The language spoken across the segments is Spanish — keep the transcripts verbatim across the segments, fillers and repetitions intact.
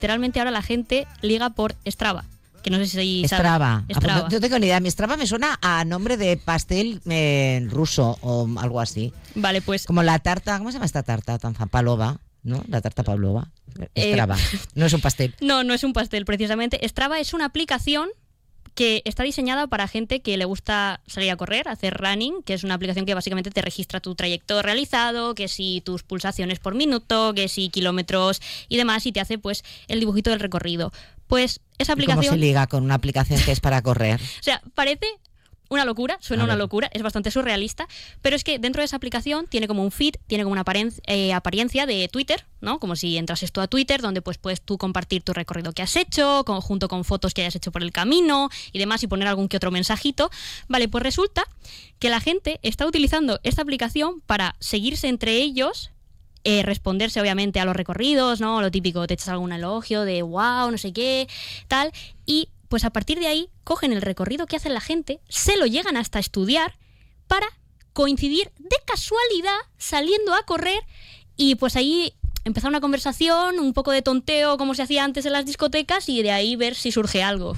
literalmente ahora la gente liga por Strava. Que no sé si Strava. sabes. Strava. Ah, pues no, no tengo ni idea. Mi Strava me suena a nombre de pastel eh, ruso o algo así. Vale, pues... Como la tarta, ¿cómo se llama esta tarta tan fan? Pavlova, ¿no? La tarta Pavlova. Strava. Eh, no es un pastel. No, no es un pastel, precisamente. Strava es una aplicación que está diseñada para gente que le gusta salir a correr, hacer running, que es una aplicación que básicamente te registra tu trayecto realizado, que si tus pulsaciones por minuto, que si kilómetros y demás, y te hace pues el dibujito del recorrido. Pues esa aplicación... ¿Y cómo se liga con una aplicación que es para correr? O sea, parece una locura, suena una locura, es bastante surrealista, pero es que dentro de esa aplicación tiene como un feed, tiene como una apariencia, eh, apariencia de Twitter, ¿no? Como si entrases tú a Twitter, donde pues puedes tú compartir tu recorrido que has hecho, con, junto con fotos que hayas hecho por el camino y demás, y poner algún que otro mensajito. Vale, pues resulta que la gente está utilizando esta aplicación para seguirse entre ellos, eh, responderse obviamente a los recorridos, ¿no? Lo típico, te echas algún elogio de wow, no sé qué, tal, y pues a partir de ahí cogen el recorrido que hace la gente, se lo llegan hasta estudiar para coincidir de casualidad saliendo a correr y pues ahí empezar una conversación, un poco de tonteo como se hacía antes en las discotecas y de ahí ver si surge algo.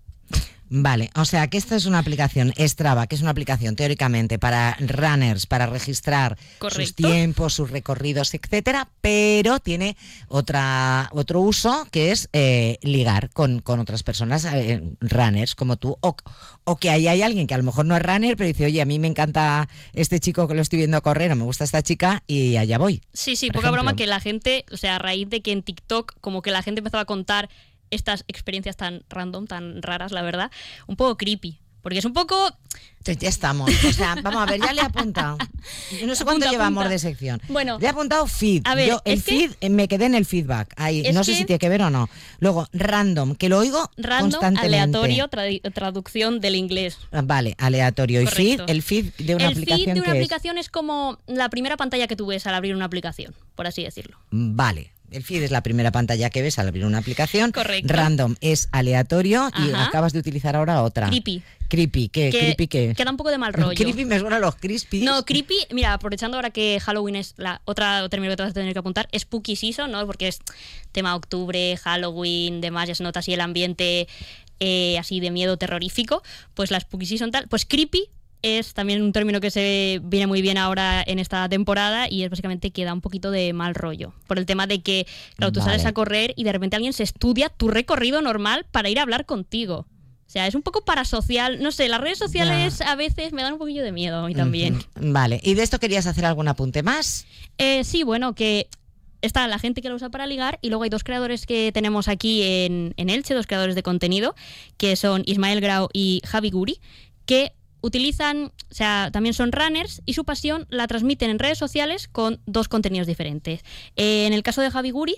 Vale, o sea que esta es una aplicación, Strava, que es una aplicación teóricamente para runners, para registrar Correcto. Sus tiempos, sus recorridos, etcétera, pero tiene otra otro uso que es eh, ligar con, con otras personas, eh, runners como tú, o, o que ahí hay alguien que a lo mejor no es runner, pero dice, oye, a mí me encanta este chico que lo estoy viendo correr, o me gusta esta chica, y allá voy. Sí, sí, poca broma que la gente, o sea, a raíz de que en TikTok como que la gente empezaba a contar estas experiencias tan random, tan raras, la verdad, un poco creepy, porque es un poco... Entonces ya estamos, o sea, vamos a ver, ya le he apuntado. Yo no sé cuánto Apunta, llevamos apunta. de sección. Bueno, le he apuntado feed. a ver, Yo el es que- feed me quedé en el feedback. Ahí, Es no sé que- si tiene que ver o no. Luego, random, que lo oigo random, constantemente. aleatorio, tradu- traducción del inglés. Ah, Vale, aleatorio. Y feed, Correcto. el feed de una El aplicación feed de una que aplicación es como la primera pantalla que tú ves al abrir una aplicación, por así decirlo. es. Vale. El feed es la primera pantalla que ves al abrir una aplicación. Correcto. Random es aleatorio y Ajá. acabas de utilizar ahora otra. Creepy. Creepy, ¿qué? Que, ¿Creepy qué? que da un poco de mal rollo. Creepy me suena a los crispy. No, creepy, mira, aprovechando ahora que Halloween es la otra término que te vas a tener que apuntar, spooky season, ¿no? Porque es tema octubre, Halloween, demás, ya se nota así el ambiente eh, así de miedo terrorífico, pues la spooky season tal, pues creepy es también un término que se viene muy bien ahora en esta temporada y es básicamente que da un poquito de mal rollo, por el tema de que, claro, tú Vale. sales a correr y de repente alguien se estudia tu recorrido normal para ir a hablar contigo. O sea, es un poco parasocial. No sé, las redes sociales a veces me dan un poquillo de miedo a mí también. Ujú. Vale, ¿y de esto querías hacer algún apunte más? Eh, sí, bueno, que está la gente que lo usa para ligar y luego hay dos creadores que tenemos aquí en, en Elche, dos creadores de contenido, que son Ismael Grau y Javi Guri, que utilizan, o sea, también son runners y su pasión la transmiten en redes sociales con dos contenidos diferentes. Eh, en el caso de Javi Guri,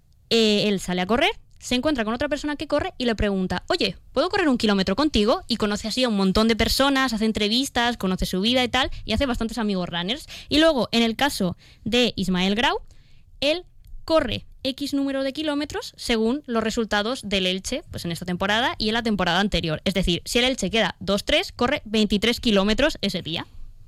eh, él sale a correr, se encuentra con otra persona que corre y le pregunta, oye, ¿puedo correr un kilómetro contigo? Y conoce así a un montón de personas, hace entrevistas, conoce su vida y tal, y hace bastantes amigos runners. Y luego, en el caso de Ismael Grau, él corre X número de kilómetros según los resultados del Elche, pues en esta temporada y en la temporada anterior. Es decir, si el Elche queda dos tres, corre veintitrés kilómetros ese día.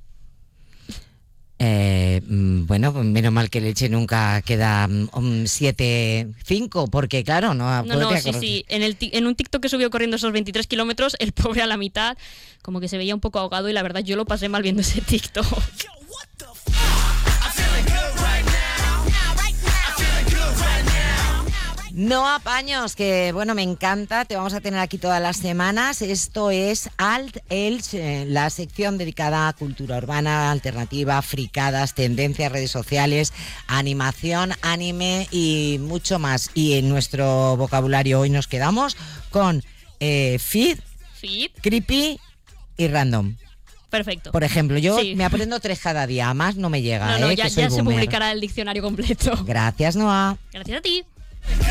Eh, mm, bueno, pues menos mal que el Elche nunca queda um, siete cinco, porque claro, no No, no, podría sí, correr. sí. En, el ti- en un TikTok que subió corriendo esos veintitrés kilómetros, el pobre a la mitad, como que se veía un poco ahogado y la verdad yo lo pasé mal viendo ese TikTok. No apaños, que bueno, me encanta, te vamos a tener aquí todas las semanas. Esto es Alt Elche, la sección dedicada a cultura urbana, alternativa, fricadas, tendencias, redes sociales, animación, anime y mucho más. Y en nuestro vocabulario hoy nos quedamos con eh, feed, Feed, creepy y random. perfecto. Por ejemplo, yo Sí. me aprendo tres cada día, a más no me llega. No, no, eh, ya, que soy ya se boomer. publicará el diccionario completo. Gracias, Noa. Gracias a ti.